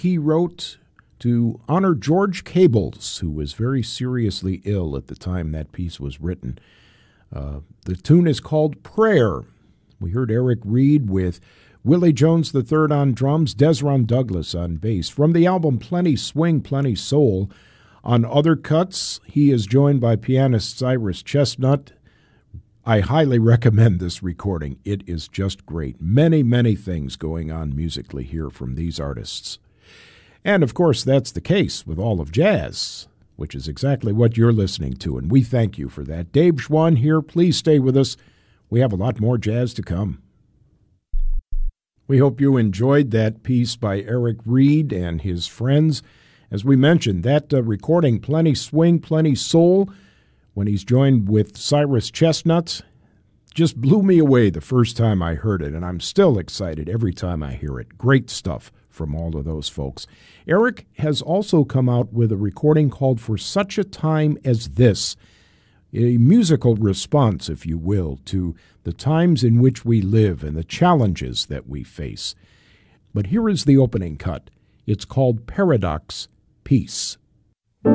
he wrote to honor George Cables, who was very seriously ill at the time that piece was written. The tune is called Prayer. We heard Eric Reed with Willie Jones III on drums, Desron Douglas on bass. From the album Plenty Swing, Plenty Soul, on other cuts, he is joined by pianist Cyrus Chestnut. I highly recommend this recording. It is just great. Many, many things going on musically here from these artists. And, of course, that's the case with all of jazz, which is exactly what you're listening to, and we thank you for that. Dave Schwann here. Please stay with us. We have a lot more jazz to come. We hope you enjoyed that piece by Eric Reed and his friends. As we mentioned, that recording, Plenty Swing, Plenty Soul, when he's joined with Cyrus Chestnut, just blew me away the first time I heard it, and I'm still excited every time I hear it. Great stuff from all of those folks. Eric has also come out with a recording called For Such a Time as This, a musical response, if you will, to the times in which we live and the challenges that we face. But here is the opening cut. It's called Paradox Peace.